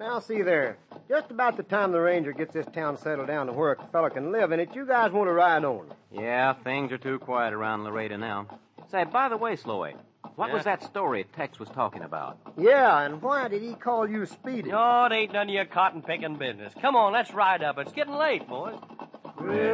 Now, see there. Just about the time the ranger gets this town settled down to where a fella can live in it, you guys want to ride on. Yeah, things are too quiet around Laredo now. Say, by the way, Slowy, what was that story Tex was talking about? Yeah, and why did he call you Speedy? Oh, it ain't none of your cotton-picking business. Come on, let's ride up. It's getting late, boys.